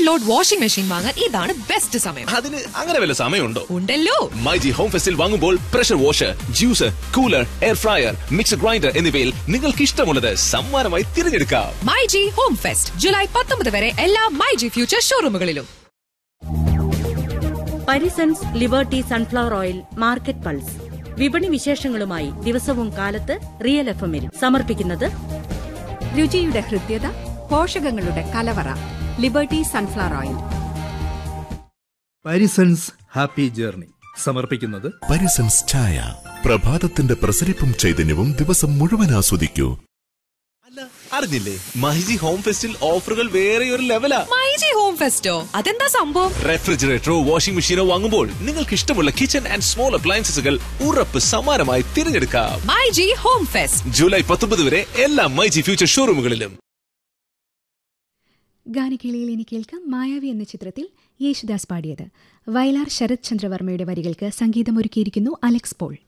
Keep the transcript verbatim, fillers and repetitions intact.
Load washing machine വാങ്ങാൻ ഇതാണ് best സമയം. അതിന് അങ്ങനെ വല്ല സമയമുണ്ടോ? ഉണ്ടല്ലോ. മൈജി ഹോം ഫെസ്റ്റിൽ വാങ്ങുമ്പോൾ pressure washer, juicer, cooler, air fryer, mixer grinder എന്നിവയിൽ നിങ്ങൾക്ക് ഇഷ്ടമുള്ളത് സമ്മാനമായി തിരഞ്ഞെടുക്കാം. മൈജി ഹോം ഫെസ്റ്റ് ജൂലൈ പത്തൊമ്പത് വരെ എല്ലാ myG future ഷോറൂമുകളിലും. Parisons liberty sunflower oil market pulse. വിപണി വിശേഷങ്ങളുമായി ദിവസവും കാലത്ത് റിയൽ എഫ് എമ്മിൽ സമർപ്പിക്കുന്നത് രുചിയുടെ ഹൃദ്യത, പോഷകങ്ങളുടെ കലവറ. Liberty sunflower oil. Parisons happy journey സമർപ്പിക്കുന്നത് പരിസൺസ് ചായ. പ്രഭാതത്തിന്റെ പ്രസരിപ്പും ചൈതന്യവും ദിവസം മുഴുവൻ ആസ്വദിക്കൂ. അറിഞ്ഞില്ലേ, മൈജി ഹോം ഫെസ്റ്റിൽ ഓഫറുകൾ വേറെ ഒരു ലെവലാ. മൈജി ഹോം ഫെസ്റ്റോ? അതെന്താ സംഭവം? റെഫ്രിജറേറ്ററോ വാഷിംഗ് മെഷീനോ വാങ്ങുമ്പോൾ നിങ്ങൾക്ക് ഇഷ്ടമുള്ള കിച്ചൺ ആൻഡ് സ്മോൾ അപ്ലയൻസസുകൾ ഉറപ്പ് സമ്മാനമായി തിരഞ്ഞെടുക്കാം. മൈജി ഹോം ഫെസ്റ്റ് ജൂലൈ പത്തൊമ്പത് വരെ എല്ലാ മൈജി ഫ്യൂച്ചർ ഷോറൂമുകളിലും. ഗാനകേളിയിൽ ഇനി കേൾക്കാം മായാവി എന്ന ചിത്രത്തിൽ യേശുദാസ് പാടിയത്. വയലാർ ശരത് ചന്ദ്രവർമ്മയുടെ വരികൾക്ക് സംഗീതമൊരുക്കിയിരിക്കുന്നു അലക്സ് പോൾ.